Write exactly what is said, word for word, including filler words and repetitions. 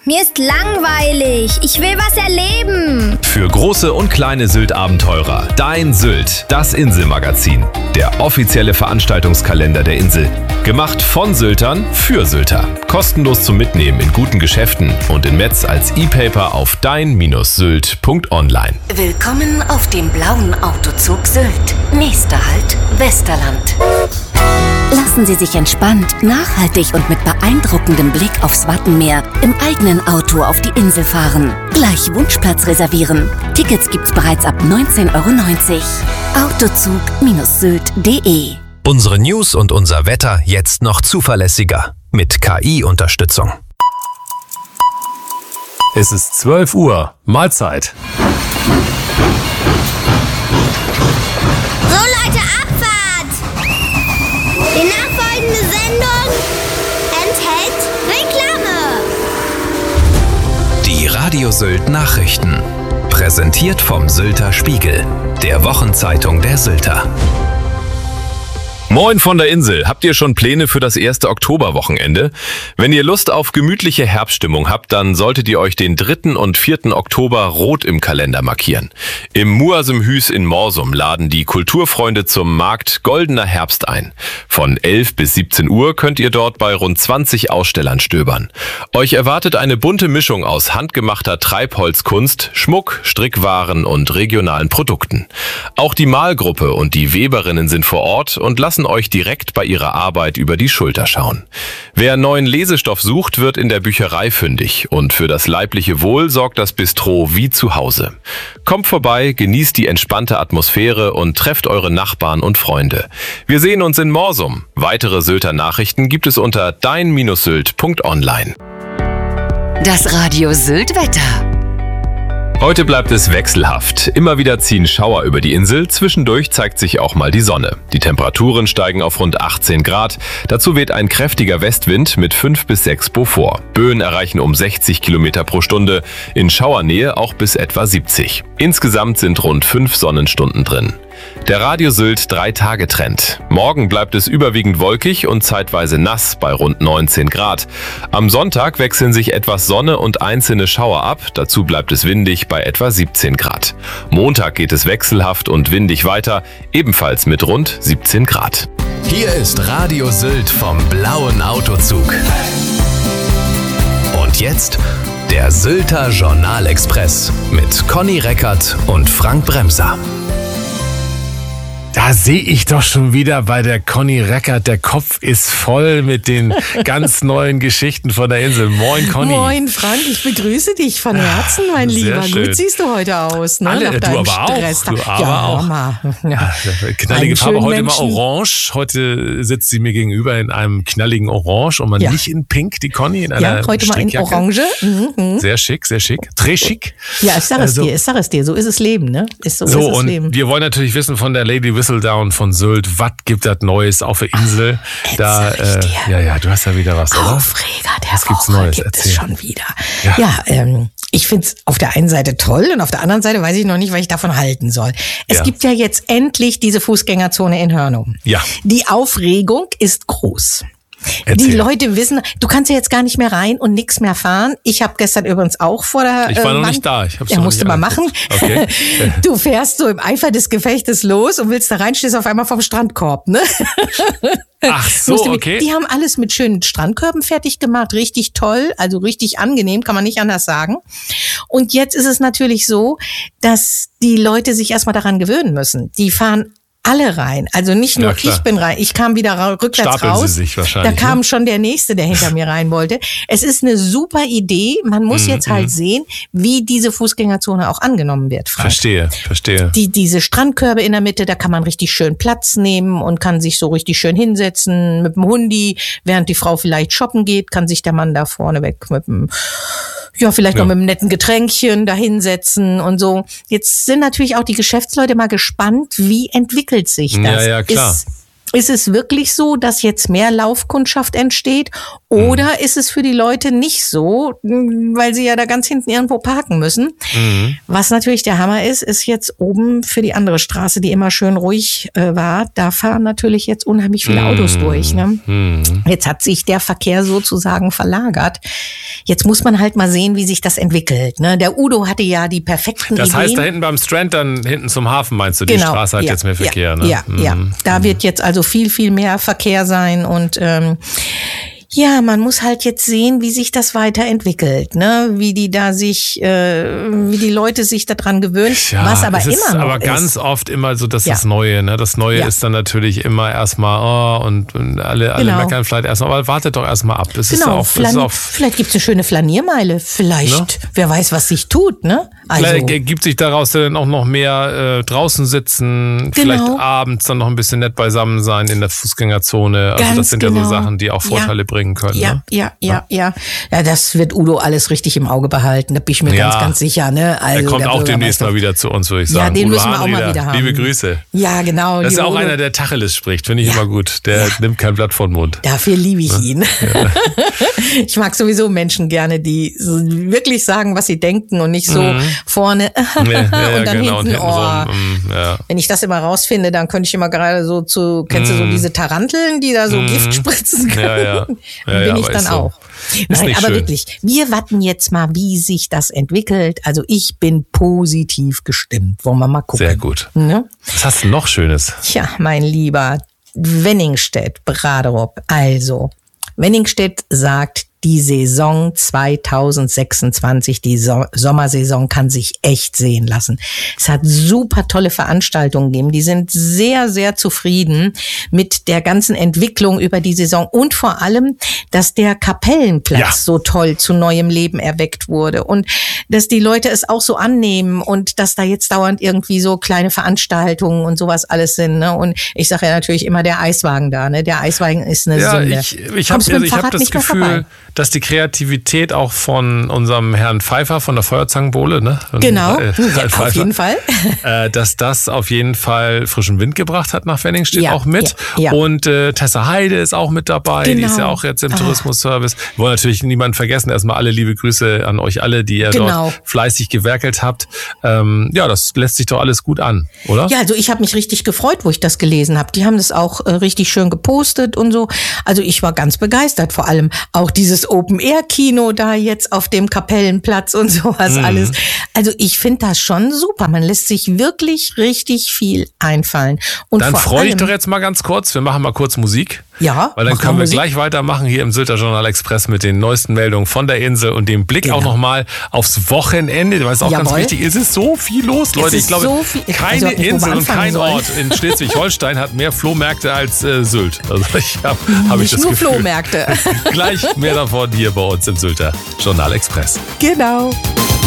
mir ist langweilig. Ich will was erleben. Für große und kleine Sylt-Abenteurer. Dein Sylt, das Inselmagazin. Der offizielle Veranstaltungskalender der Insel. Gemacht von Syltern für Sylter. Kostenlos zum Mitnehmen in guten Geschäften und in Metz als E-Paper auf dein Sylt punkt online. Willkommen auf dem blauen Autozug Sylt. Nächster Halt, Westerland. Lassen Sie sich entspannt, nachhaltig und mit beeindruckendem Blick aufs Wattenmeer im eigenen Auto auf die Insel fahren. Gleich Wunschplatz reservieren. Tickets gibt's bereits ab neunzehn Euro neunzig. Autozug Sylt punkt de. Unsere News und unser Wetter jetzt noch zuverlässiger. Mit K I-Unterstützung. Es ist zwölf Uhr. Mahlzeit. So Leute, Abfahrt! Die nachfolgende Sendung enthält Reklame. Die Radio Sylt Nachrichten. Präsentiert vom Sylter Spiegel, der Wochenzeitung der Sylter. Moin von der Insel. Habt ihr schon Pläne für das erste Oktoberwochenende? Wenn ihr Lust auf gemütliche Herbststimmung habt, dann solltet ihr euch den dritten und vierten Oktober rot im Kalender markieren. Im Muasemhüs in Morsum laden die Kulturfreunde zum Markt Goldener Herbst ein. Von elf bis siebzehn Uhr könnt ihr dort bei rund zwanzig Ausstellern stöbern. Euch erwartet eine bunte Mischung aus handgemachter Treibholzkunst, Schmuck, Strickwaren und regionalen Produkten. Auch die Malgruppe und die Weberinnen sind vor Ort und lassen euch direkt bei ihrer Arbeit über die Schulter schauen. Wer neuen Lesestoff sucht, wird in der Bücherei fündig und für das leibliche Wohl sorgt das Bistro wie zu Hause. Kommt vorbei, genießt die entspannte Atmosphäre und trefft eure Nachbarn und Freunde. Wir sehen uns in Morsum. Weitere Sylter Nachrichten gibt es unter dein Sylt punkt online. Das Radio Sylt Wetter. Heute bleibt es wechselhaft. Immer wieder ziehen Schauer über die Insel. Zwischendurch zeigt sich auch mal die Sonne. Die Temperaturen steigen auf rund achtzehn Grad. Dazu weht ein kräftiger Westwind mit fünf bis sechs Beaufort. Böen erreichen um sechzig Kilometer pro Stunde. In Schauernähe auch bis etwa siebzig. Insgesamt sind rund fünf Sonnenstunden drin. Der Radio Sylt drei Tage Trend. Morgen bleibt es überwiegend wolkig und zeitweise nass bei rund neunzehn Grad. Am Sonntag wechseln sich etwas Sonne und einzelne Schauer ab. Dazu bleibt es windig bei etwa siebzehn Grad. Montag geht es wechselhaft und windig weiter, ebenfalls mit rund siebzehn Grad. Hier ist Radio Sylt vom blauen Autozug. Und jetzt der Sylter Journalexpress mit Conny Reckert und Frank Bremser. Da sehe ich doch schon wieder bei der Conny Reckert, der Kopf ist voll mit den ganz neuen Geschichten von der Insel. Moin Conny. Moin Frank, ich begrüße dich von Herzen, mein Sehr Lieber. schön. Gut siehst du heute aus, ne? Alle, Nach du deinem aber auch. Stress. Du aber ja, auch. Mal. Ja. Knallige Einen Farbe, schönen heute Menschen. mal orange. Heute sitzt sie mir gegenüber in einem knalligen Orange und mal Ja. nicht in Pink, die Conny, in einer Ja, heute mal in Strickjacke. Orange. Mhm, mhm. Sehr schick, sehr schick. Très chic. Ja, ich sag es Also- dir, ich sag es dir. So ist es Leben, ne? Ist so, So, ist es und Leben. wir wollen natürlich wissen von der Lady Whistledown von Sylt, was gibt es Neues auf der Insel? jetzt Da, sag ich dir. ja, ja, du hast ja wieder was, oder? Aufreger der Was gibt's Woche Neues? gibt Erzähl. es schon wieder. Ja. Ja, ähm, ich find's auf der einen Seite toll und auf der anderen Seite weiß ich noch nicht, was ich davon halten soll. Es Ja. gibt ja jetzt endlich diese Fußgängerzone in Hörnum. Ja. Die Aufregung ist groß. Erzähl. Die Leute wissen, du kannst ja jetzt gar nicht mehr rein und nichts mehr fahren. Ich habe gestern übrigens auch vor der Ich war äh, noch Wand- nicht da. Ich hab's ja, noch musst nicht du mal angeguckt. machen. Okay. Du fährst so im Eifer des Gefechtes los und willst da rein, stehst auf einmal vom Strandkorb, ne? Ach so, Musst du- okay. Die haben alles mit schönen Strandkörben fertig gemacht, richtig toll, also richtig angenehm, kann man nicht anders sagen. Und jetzt ist es natürlich so, dass die Leute sich erstmal daran gewöhnen müssen. Die fahren alle rein, also nicht nur Ja, klar. ich bin rein, ich kam wieder ra- rückwärts Stapeln raus. sie sich wahrscheinlich, Da kam ne? schon der Nächste, der hinter mir rein wollte. Es ist eine super Idee, man muss Mhm, jetzt halt sehen, wie diese Fußgängerzone auch angenommen wird, Frank. Verstehe, verstehe. Die, diese Strandkörbe in der Mitte, da kann man richtig schön Platz nehmen und kann sich so richtig schön hinsetzen mit dem Hundi. Während die Frau vielleicht shoppen geht, kann sich der Mann da vorne weg mit dem, ja, vielleicht Ja. noch mit einem netten Getränkchen da hinsetzen und so. Jetzt sind natürlich auch die Geschäftsleute mal gespannt, wie entwickelt sich das? Ja, ja, klar. Ist, ist es wirklich so, dass jetzt mehr Laufkundschaft entsteht? Oder mhm. ist es für die Leute nicht so, weil sie ja da ganz hinten irgendwo parken müssen? Mhm. Was natürlich der Hammer ist, ist jetzt oben für die andere Straße, die immer schön ruhig äh, war, da fahren natürlich jetzt unheimlich viele mhm. Autos durch. Ne? Mhm. Jetzt hat sich der Verkehr sozusagen verlagert. Jetzt muss man halt mal sehen, wie sich das entwickelt. Ne? Der Udo hatte ja die perfekten Das Ideen. heißt, da hinten beim Strand, dann hinten zum Hafen, meinst du, die genau. Straße hat ja, jetzt mehr Verkehr, ja, ne? Ja, mhm. ja. Da wird jetzt also viel, viel mehr Verkehr sein und ähm, ja, man muss halt jetzt sehen, wie sich das weiterentwickelt, ne? Wie die da sich, äh, wie die Leute sich daran gewöhnen, ja, was aber es immer ist noch aber ist. ganz oft immer so, dass Ja. das Neue, ne? Das Neue Ja. ist dann natürlich immer erstmal, oh, und, und alle, alle Genau. meckern vielleicht erstmal, aber wartet doch erstmal ab. Es ist Genau, auch, es ist Flan- auch vielleicht gibt's eine schöne Flaniermeile, vielleicht, Ne? wer weiß, was sich tut, ne? Also, Vielleicht ergibt sich daraus dann auch noch mehr äh, draußen sitzen, Genau. vielleicht abends dann noch ein bisschen nett beisammen sein in der Fußgängerzone. Also Ganz das sind ja genau. so Sachen, die auch Vorteile Ja. bringen können. ja, Ne? ja, ja, ja, ja, das wird Udo alles richtig im Auge behalten, da bin ich mir Ja. ganz, ganz sicher, ne? Also, Er kommt der auch demnächst Bürgermeister- mal wieder zu uns, würde ich Ja, sagen. den Udo müssen wir auch mal Hahnrieder. wieder haben. Liebe Grüße. Ja, genau. Das ist die auch Udo- einer, der Tacheles spricht, finde ich Ja. immer gut. Der Ja. nimmt kein Blatt vor den Mund. Dafür liebe ich ihn. Ich mag sowieso Menschen gerne, die so wirklich sagen, was sie denken und nicht so vorne Ja, ja, ja, und dann genau. Und hinten, oh. hintenrum, mm, ja. Wenn ich das immer rausfinde, dann könnte ich immer gerade so zu, kennst du so diese Taranteln, die da so Gift spritzen können? Ja, ja. Ja, Dann bin ja, ich aber dann ist so. auch. Ist Nein, nicht aber schön. wirklich, wir warten jetzt mal, wie sich das entwickelt. Also ich bin positiv gestimmt. Wollen wir mal gucken. Sehr gut. Ne? Was hast du noch Schönes? Tja, mein lieber Wenningstedt, Braderup. Also, Wenningstedt sagt, die Saison zwanzig sechsundzwanzig, die so- Sommersaison kann sich echt sehen lassen. Es hat super tolle Veranstaltungen gegeben. Die sind sehr, sehr zufrieden mit der ganzen Entwicklung über die Saison und vor allem, dass der Kapellenplatz Ja. so toll zu neuem Leben erweckt wurde und dass die Leute es auch so annehmen und dass da jetzt dauernd irgendwie so kleine Veranstaltungen und sowas alles sind. Ne? Und ich sage ja natürlich immer der Eiswagen da. Ne? Der Eiswagen ist eine Ja, Sünde. ich, ich habe Kommst mit also dem ich hab Fahrrad das nicht mehr Gefühl, vorbei. dass die Kreativität auch von unserem Herrn Pfeiffer von der Feuerzangenbowle, ne? Und, Genau, äh, ja, Ralf auf Pfeiffer, jeden Fall. äh, dass das auf jeden Fall frischen Wind gebracht hat nach Wenningstedt Ja, auch mit. ja, ja. Und äh, Tessa Heide ist auch mit dabei. Die Genau. ist ja auch jetzt im Ah. Tourismusservice. Wir wollen natürlich niemanden vergessen. Erstmal alle liebe Grüße an euch alle, die ihr Genau. dort fleißig gewerkelt habt. Ähm, ja, das lässt sich doch alles gut an, oder? Ja, also ich habe mich richtig gefreut, wo ich das gelesen habe. Die haben das auch äh, richtig schön gepostet und so. Also ich war ganz begeistert. Vor allem auch dieses Open-Air-Kino da jetzt auf dem Kapellenplatz und sowas Mhm. alles. Also ich finde das schon super. Man lässt sich wirklich richtig viel einfallen. Und Dann vor freu dich allem, doch jetzt mal ganz kurz. Wir machen mal kurz Musik. Ja, Weil dann mach können mal wir Musik. gleich weitermachen hier im Sylter Journal Express mit den neuesten Meldungen von der Insel und dem Blick Genau. auch nochmal aufs Wochenende, weil es auch ganz Jawohl. wichtig ist. Es ist so viel los, Leute. ist Ich glaube, so viel- ich weiß keine überhaupt nicht, wo wir Insel und anfangen kein sollen. Ort in Schleswig-Holstein hat mehr Flohmärkte als äh, Sylt. Also ich habe hab ich Nicht das nur Gefühl. Flohmärkte. Gleich mehr davon hier bei uns im Sylter Journal Express. Genau.